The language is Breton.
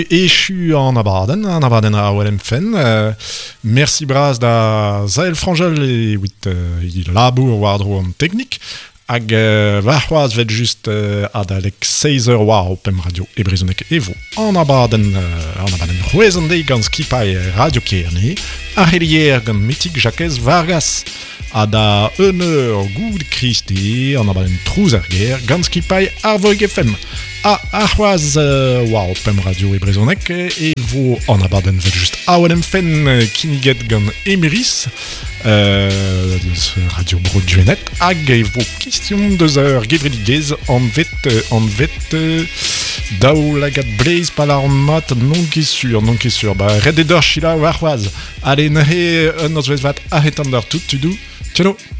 Echu an abaden a OLM fen. Merci braz da Zael Frangel e wit labour war-dro an teknik. Hag varc'hoaz vet just ad alek 16 eur war o pem radio e brezonek evo an abaden c'hwezan deiz gant skipai radio Kearney, ar helier gant Metik Jacques Vargas. A da eur goud kristi an abaden trouz ar ger gant skipai ar Voig FM. A c'hoaz war o pem radio e brezonek evo an abaden vet just aouelem fen kiniget gant Emeris. Radio Broadjuenet hag evo kistion deus eur gevredigez an vet daoulagat bleiz pala an mat non ket sur ba red edor chila war c'hoaz. Allez, nahe un oz vat ahet an d'ar tout tudou. Tchalo.